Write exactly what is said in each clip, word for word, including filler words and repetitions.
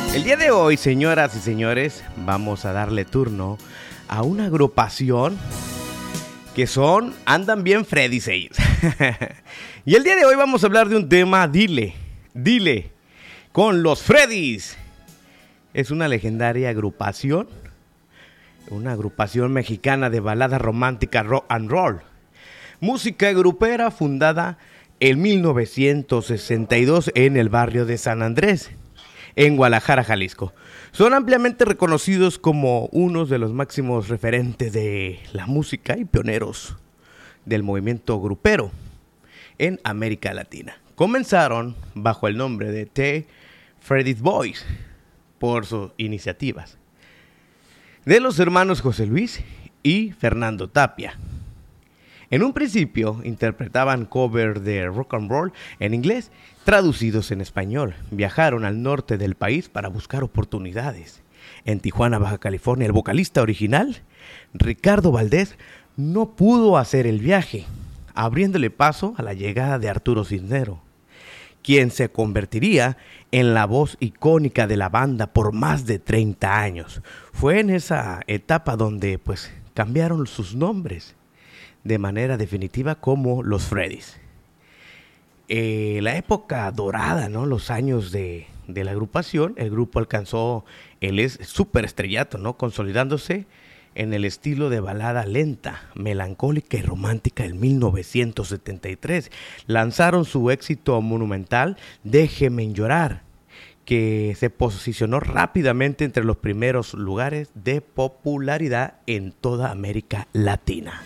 El día de hoy, señoras y señores, vamos a darle turno a una agrupación que son, andan bien Freddy's ellos. Y el día de hoy vamos a hablar de un tema, dile, dile, con los Freddy's. Es una legendaria agrupación, una agrupación mexicana de balada romántica rock and roll. Música grupera fundada en mil novecientos sesenta y dos en el barrio de San Andrés, en Guadalajara, Jalisco. Son ampliamente reconocidos como unos de los máximos referentes de la música y pioneros del movimiento grupero en América Latina. Comenzaron bajo el nombre de The Freddy's Boys por sus iniciativas de los hermanos José Luis y Fernando Tapia. En un principio interpretaban covers de rock and roll en inglés, traducidos en español. Viajaron al norte del país para buscar oportunidades. En Tijuana, Baja California, el vocalista original, Ricardo Valdés, no pudo hacer el viaje, abriéndole paso a la llegada de Arturo Cisnero, quien se convertiría en la voz icónica de la banda por más de treinta años. Fue en esa etapa donde pues cambiaron sus nombres de manera definitiva como los Freddy's. Eh, la época dorada, ¿no? Los años de, de la agrupación, el grupo alcanzó el es, superestrellato, ¿no? Consolidándose en el estilo de balada lenta, melancólica y romántica en mil novecientos setenta y tres. Lanzaron su éxito monumental Déjeme llorar, que se posicionó rápidamente entre los primeros lugares de popularidad en toda América Latina.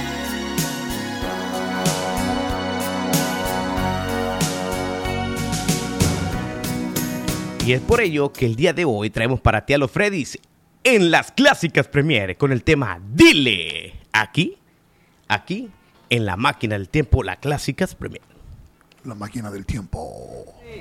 Y es por ello que el día de hoy traemos para ti a los Freddy's en las clásicas Premiere con el tema Dile. Aquí, aquí, en la máquina del tiempo, las clásicas Premiere. La máquina del tiempo.